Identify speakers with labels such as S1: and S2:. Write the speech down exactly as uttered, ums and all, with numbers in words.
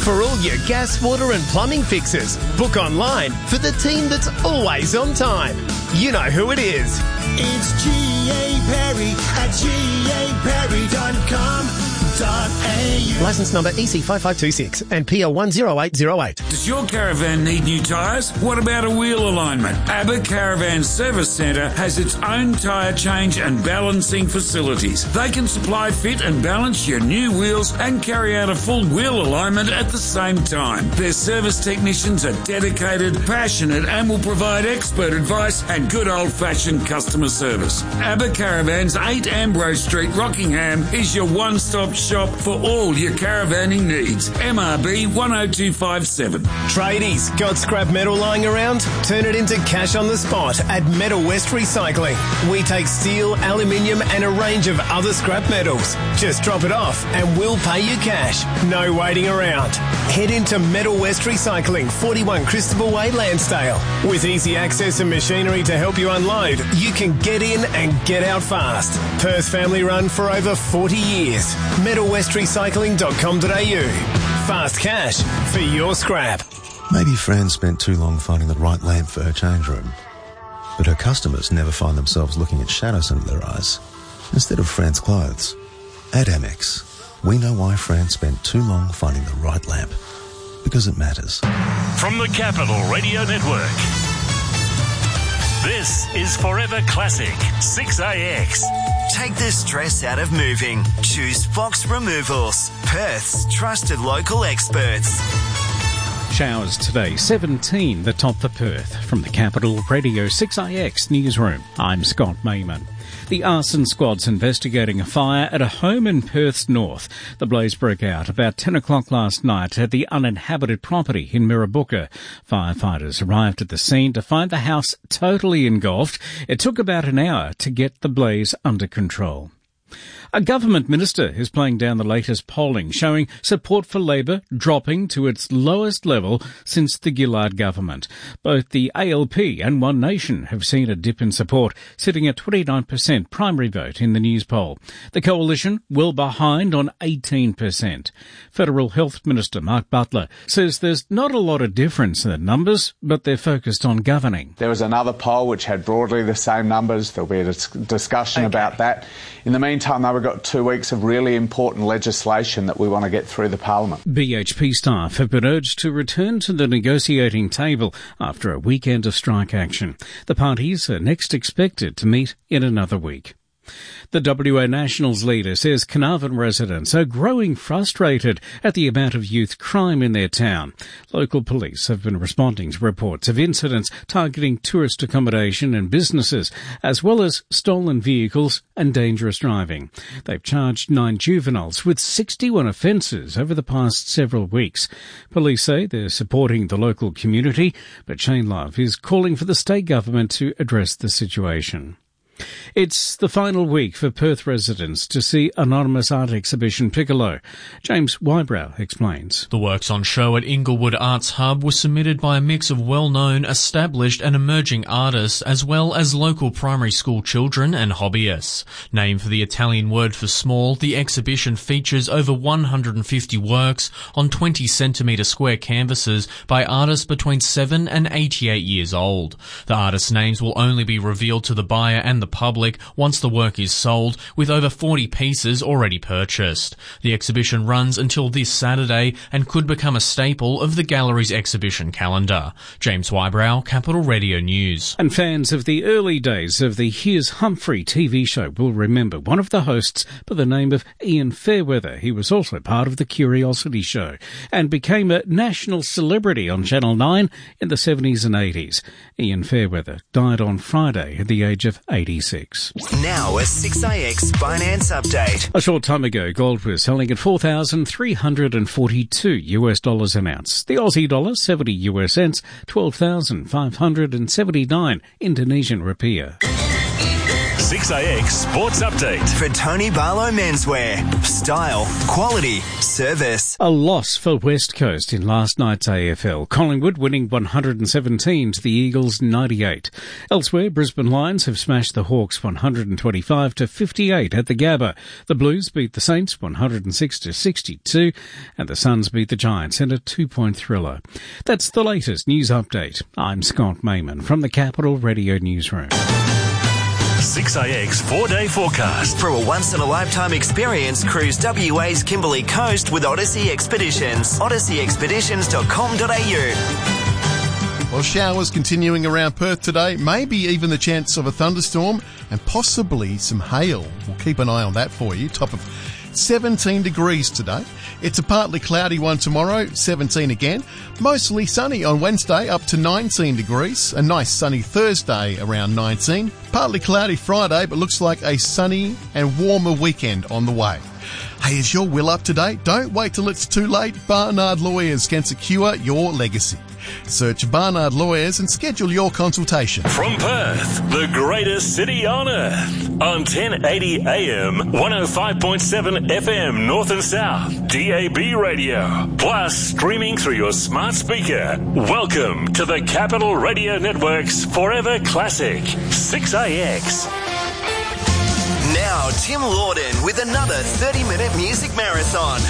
S1: For all your gas, water and plumbing fixes, book online for the team that's always on time. You know who it is.
S2: It's G A Perry at G A Perry dot com dot A U.
S1: Licence number E C five five two six and P L one zero eight zero eight.
S3: Does your caravan need new tyres? What about a wheel alignment? ABBA Caravan Service Centre has its own tyre change and balancing facilities. They can supply, fit and balance your new wheels and carry out a full wheel alignment at the same time. Their service technicians are dedicated, passionate and will provide expert advice and good old-fashioned customer service. ABBA Caravans, eight Ambrose Street, Rockingham is your one-stop shop for all your caravanning needs. M R B one oh two five seven.
S1: Tradies, got scrap metal lying around? Turn it into cash on the spot at Metal West Recycling. We take steel, aluminium and a range of other scrap metals. Just drop it off and we'll pay you cash. No waiting around. Head into Metal West Recycling, forty-one Christopher Way, Lansdale. With easy access and machinery to help you unload, you can get in and get out fast. Perth family run for over forty years. metal west recycling dot com dot a u. Fast cash for your scrap.
S4: Maybe Fran spent too long finding the right lamp for her change room. But her customers never find themselves looking at shadows under their eyes instead of Fran's clothes. At Amex, we know why Fran spent too long finding the right lamp. Because it matters.
S5: From the Capital Radio Network, this is Forever Classic six A X.
S6: Take the stress out of moving. Choose Fox Removals, Perth's trusted local experts.
S7: Showers today, seventeen, the top for Perth. From the Capital Radio six A X newsroom, I'm Scott Mayman. The arson squad's investigating a fire at a home in Perth's north. The blaze broke out about ten o'clock last night at the uninhabited property in Mirrabooka. Firefighters arrived at the scene to find the house totally engulfed. It took about an hour to get the blaze under control. A government minister is playing down the latest polling, showing support for Labor dropping to its lowest level since the Gillard government. Both the A L P and One Nation have seen a dip in support, sitting at twenty-nine percent primary vote in the news poll. The coalition well behind on eighteen percent. Federal Health Minister Mark Butler says there's not a lot of difference in the numbers, but they're focused on governing.
S8: There was another poll which had broadly the same numbers. There'll be a dis- discussion okay. about that. In the meantime, though, we've got two weeks of really important legislation that we want to get through the Parliament.
S7: B H P staff have been urged to return to the negotiating table after a weekend of strike action. The parties are next expected to meet in another week. The W A Nationals leader says Carnarvon residents are growing frustrated at the amount of youth crime in their town. Local police have been responding to reports of incidents targeting tourist accommodation and businesses, as well as stolen vehicles and dangerous driving. They've charged nine juveniles with sixty-one offences over the past several weeks. Police say they're supporting the local community, but Shane Love is calling for the state government to address the situation. It's the final week for Perth residents to see anonymous art exhibition Piccolo. James Wybrow explains.
S9: The works on show at Inglewood Arts Hub were submitted by a mix of well-known, established and emerging artists, as well as local primary school children and hobbyists. Named for the Italian word for small, the exhibition features over one hundred fifty works on twenty centimetre square canvases by artists between seven and eighty-eight years old. The artists' names will only be revealed to the buyer and the public once the work is sold, with over forty pieces already purchased. The exhibition runs until this Saturday and could become a staple of the gallery's exhibition calendar. James Wybrow, Capital Radio News.
S7: And fans of the early days of the Here's Humphrey T V show will remember one of the hosts by the name of Ian Fairweather. He was also part of the Curiosity Show and became a national celebrity on Channel nine in the seventies and eighties. Ian Fairweather died on Friday at the age of eighty-six.
S6: Now a six A X finance update.
S7: A short time ago, gold was selling at four thousand three hundred forty-two U S dollars an ounce. The Aussie dollar, seventy U S cents, twelve thousand five hundred seventy-nine Indonesian rupiah.
S5: six A X Sports Update.
S6: For Tony Barlow Menswear. Style, quality, service.
S7: A loss for West Coast in last night's A F L. Collingwood winning one hundred seventeen to the Eagles ninety-eight. Elsewhere, Brisbane Lions have smashed the Hawks one hundred twenty-five to fifty-eight at the Gabba. The Blues beat the Saints one hundred six to sixty-two, and the Suns beat the Giants in a two-point thriller. That's the latest news update. I'm Scott Mayman from the Capital Radio Newsroom.
S5: six A X four-day forecast.
S6: For a once-in-a-lifetime experience, cruise W A's Kimberley Coast with Odyssey Expeditions. odyssey expeditions dot com dot a u.
S10: Well, showers continuing around Perth today, maybe even the chance of a thunderstorm and possibly some hail. We'll keep an eye on that for you. Top of seventeen degrees today. It's a partly cloudy one tomorrow, seventeen again. Mostly sunny on Wednesday, up to nineteen degrees. A nice sunny Thursday, around nineteen. Partly cloudy Friday, but looks like a sunny and warmer weekend on the way. Hey, is your will up to date? Don't wait till it's too late. Barnard Lawyers can secure your legacy. Search Barnard Lawyers and schedule your consultation.
S5: From Perth, the greatest city on earth. On ten eighty A M, one oh five point seven F M, North and South, D A B radio. Plus, streaming through your smart speaker. Welcome to the Capital Radio Network's Forever Classic, six A X.
S6: Now, Tim Lawden with another thirty-minute music marathon.